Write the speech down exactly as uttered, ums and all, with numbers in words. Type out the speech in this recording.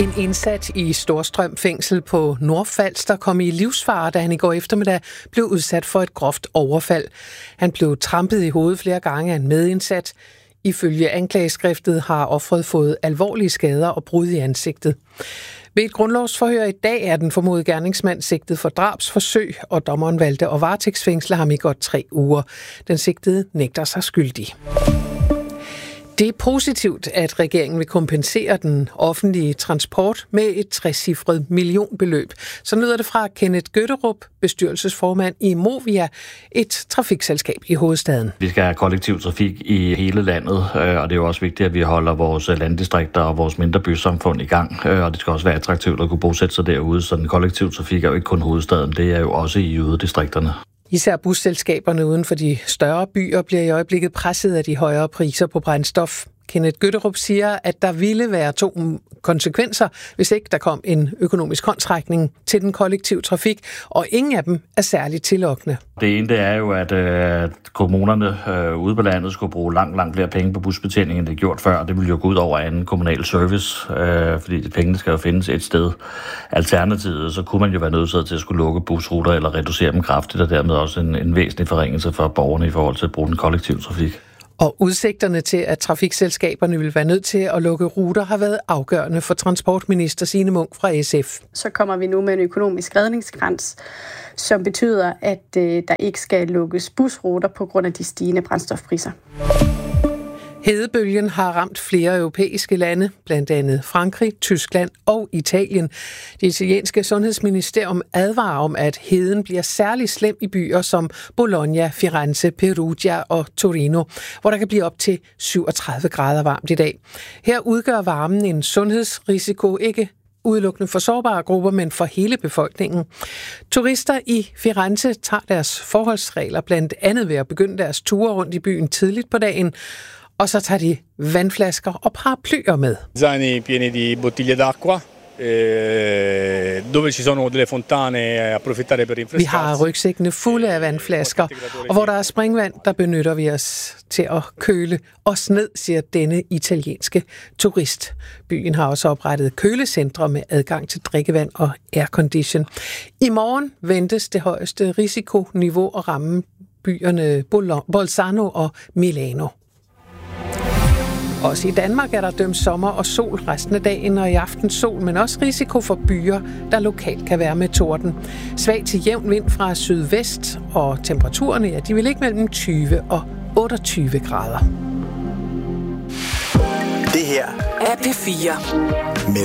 En indsat i Storstrøm fængsel på Nordfalster kom i livsfare, da han i går eftermiddag blev udsat for et groft overfald. Han blev trampet i hovedet flere gange af en medindsat. Ifølge anklageskriftet har offeret fået alvorlige skader og brud i ansigtet. Ved et grundlovsforhør i dag er den formodede gerningsmand sigtet for drabsforsøg, og dommeren valgte at varetægtsfængsle ham i godt tre uger. Den sigtede nægter sig skyldig. Det er positivt, at regeringen vil kompensere den offentlige transport med et trecifret millionbeløb. Så lyder det fra Kenneth Gøtterup, bestyrelsesformand i Movia, et trafikselskab i hovedstaden. Vi skal have kollektiv trafik i hele landet, og det er jo også vigtigt, at vi holder vores landdistrikter og vores mindre bysamfund i gang. Og det skal også være attraktivt at kunne bosætte sig derude, så den kollektive trafik er jo ikke kun hovedstaden, det er jo også i yderdistrikterne. Især busselskaberne uden for de større byer bliver i øjeblikket presset af de højere priser på brændstof. Kenneth Gøtterup siger, at der ville være to konsekvenser, hvis ikke der kom en økonomisk håndsrækning til den kollektive trafik, og ingen af dem er særligt tillokkende. Det ene det er jo, at øh, kommunerne øh, ude på landet skulle bruge langt, langt flere penge på busbetjening, end det gjort før. Det ville jo gå ud over anden kommunal service, øh, fordi pengene skal jo findes et sted. Alternativet, så kunne man jo være nødsaget til at skulle lukke busruter eller reducere dem kraftigt, og dermed også en, en væsentlig forringelse for borgerne i forhold til at bruge den kollektive trafik. Og udsigterne til, at trafikselskaberne vil være nødt til at lukke ruter, har været afgørende for transportminister Signe Munk fra S F. Så kommer vi nu med en økonomisk redningskrans, som betyder, at øh, der ikke skal lukkes busruter på grund af de stigende brændstofpriser. Hedebølgen har ramt flere europæiske lande, blandt andet Frankrig, Tyskland og Italien. Det italienske sundhedsministerium advarer om, at heden bliver særlig slem i byer som Bologna, Firenze, Perugia og Torino, hvor der kan blive op til syvogtredive grader varmt i dag. Her udgør varmen en sundhedsrisiko, ikke udelukkende for sårbare grupper, men for hele befolkningen. Turister i Firenze tager deres forholdsregler blandt andet ved at begynde deres ture rundt i byen tidligt på dagen, og så tager de vandflasker og paraplyer med. Zaini pieni di bottiglie d'acqua, dove ci sono delle fontane, approfittare per rinfrescarsi. Vi har rygsækkene fulde af vandflasker, og hvor der er springvand, der benytter vi os til at køle os ned, siger denne italienske turist. Byen har også oprettet kølecentre med adgang til drikkevand og aircondition. I morgen ventes det højeste risikoniveau at ramme byerne Bolzano og Milano. Også i Danmark er der dømt sommer og sol resten af dagen, og i aften sol, men også risiko for byer, der lokalt kan være med torden. Svag til jævn vind fra sydvest, og temperaturerne, ja, de vil ligge mellem tyve og otteogtyve grader. Det her er P fire.